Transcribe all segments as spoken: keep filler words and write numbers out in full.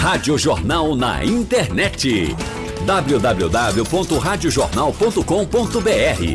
Rádio Jornal na internet. w w w ponto rádio jornal ponto com ponto b r.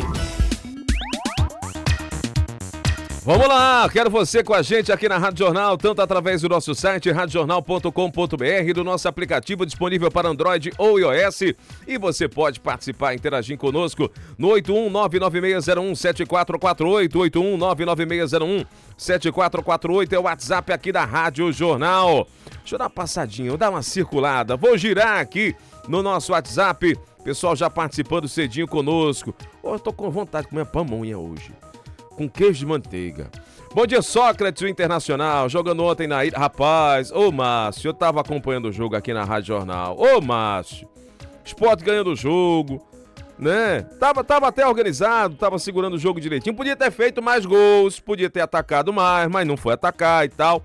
Vamos lá, quero você com a gente aqui na Rádio Jornal, tanto através do nosso site rádio jornal ponto com ponto b r, do nosso aplicativo disponível para Android ou iOS, e você pode participar, interagir conosco no oito um nove nove seis zero um sete quatro quatro oito, oito um nove nove seis zero um sete quatro quatro oito é o WhatsApp aqui da Rádio Jornal. Deixa eu dar uma passadinha, eu dar uma circulada, vou girar aqui no nosso WhatsApp, pessoal já participando cedinho conosco. Oh, eu tô com vontade de comer pamonha hoje, com queijo de manteiga. Bom dia, Sócrates, o Internacional, jogando ontem na ilha. Rapaz, ô Márcio, eu tava acompanhando o jogo aqui na Rádio Jornal. Ô Márcio, Sport ganhando o jogo, né? Tava, tava até organizado, tava segurando o jogo direitinho. Podia ter feito mais gols, podia ter atacado mais, mas não foi atacar e tal.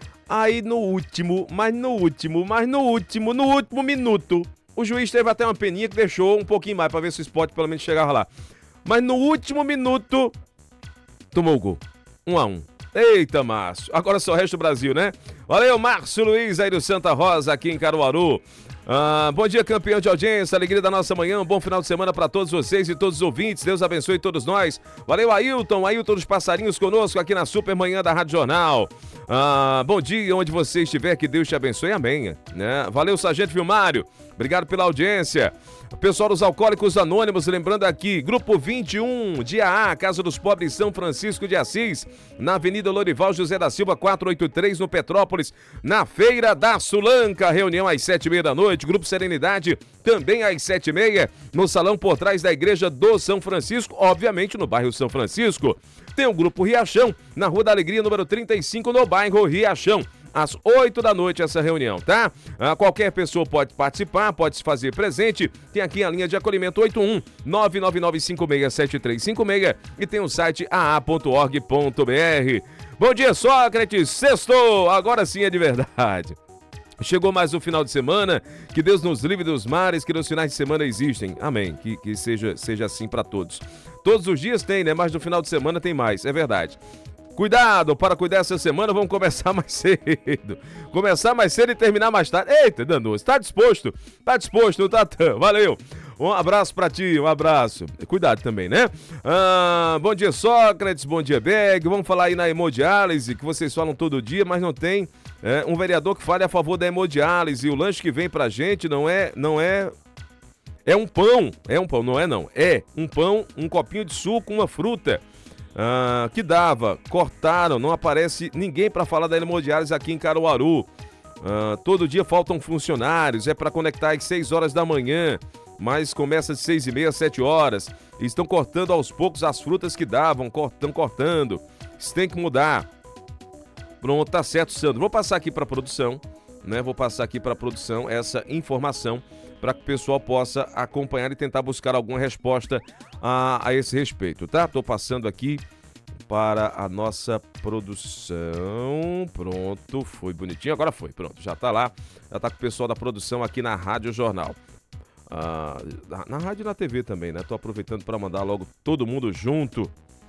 Aí no último, mas no último, mas no último, no último minuto, o juiz teve até uma peninha que deixou um pouquinho mais pra ver se o Sport pelo menos chegava lá. Mas no último minuto, tomou o gol. Um a um. Eita, Márcio. Agora só resta o Brasil, né? Valeu, Márcio Luiz aí do Santa Rosa, aqui em Caruaru. Ah, bom dia, campeão de audiência, alegria da nossa manhã, um bom final de semana para todos vocês e todos os ouvintes, Deus abençoe todos nós. Valeu, Ailton, Ailton dos Passarinhos conosco aqui na Super Manhã da Rádio Jornal. Ah, bom dia, onde você estiver, que Deus te abençoe, amém. Né? Valeu, Sargento Vilmário, obrigado pela audiência. Pessoal dos Alcoólicos Anônimos, lembrando aqui, Grupo vinte e um, dia A, Casa dos Pobres, São Francisco de Assis, na Avenida Lorival José da Silva, quatrocentos e oitenta e três, no Petrópolis, na Feira da Sulanca, reunião às sete e meia da noite, Grupo Serenidade, também às sete e meia, no salão por trás da Igreja do São Francisco, obviamente no bairro São Francisco. Tem o Grupo Riachão, na Rua da Alegria, número trinta e cinco, no bairro Riachão. Às oito da noite essa reunião, tá? Ah, qualquer pessoa pode participar, pode se fazer presente. Tem aqui a linha de acolhimento oito um nove nove nove cinco seis sete três cinco seis e tem o site a a ponto org ponto b r. Bom dia, Sócrates, sextou, agora sim é de verdade. Chegou mais um final de semana, que Deus nos livre dos mares, que nos finais de semana existem. Amém, que, que seja, seja assim para todos. Todos os dias tem, né? Mas no final de semana tem mais, é verdade. Cuidado, para cuidar essa semana, vamos começar mais cedo. Começar mais cedo e terminar mais tarde. Eita, danoso, tá disposto? Tá disposto, Tatã, valeu. Um abraço pra ti, um abraço. Cuidado também, né? Ah, bom dia, Sócrates, bom dia, Beg. Vamos falar aí na hemodiálise, que vocês falam todo dia, mas não tem é, um vereador que fale a favor da hemodiálise. O lanche que vem pra gente não é, não é... É um pão, é um pão, não é não. É um pão, um copinho de suco, uma fruta. Ah, que dava, cortaram, não aparece ninguém para falar da hemodiálise aqui em Caruaru. Ah, todo dia faltam funcionários, é para conectar às seis horas da manhã, mas começa de seis e meia, sete horas. Estão cortando aos poucos as frutas que davam, estão cortando. Isso tem que mudar. Pronto, tá certo, Sandro. Vou passar aqui para a produção, né? Vou passar aqui para a produção essa informação para que o pessoal possa acompanhar e tentar buscar alguma resposta a, a esse respeito, tá? Tô passando aqui para a nossa produção. Pronto, foi bonitinho, agora foi, pronto, já tá lá, já tá com o pessoal da produção aqui na Rádio Jornal. Ah, na, na rádio e na T V também, né? Tô aproveitando para mandar logo todo mundo junto.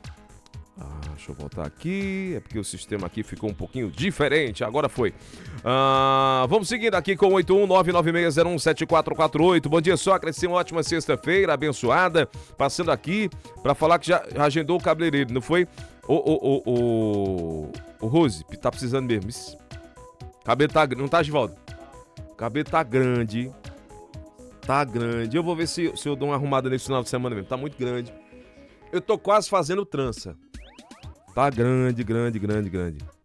Ah, deixa eu voltar aqui, é porque o sistema aqui ficou um pouquinho diferente, agora foi. Ah, vamos seguindo aqui com oito um nove nove seis zero um sete quatro quatro oito. Bom dia, Sócrates, uma ótima sexta-feira, abençoada. Passando aqui para falar que já agendou o cabeleireiro, não foi? O, o, o, o, o Rose, tá precisando mesmo. Cabelo tá grande, não tá, Givaldo? Cabelo tá grande, tá grande. Eu vou ver se, se eu dou uma arrumada nesse final de semana mesmo, tá muito grande. Eu tô quase fazendo trança. Tá grande, grande, grande, grande.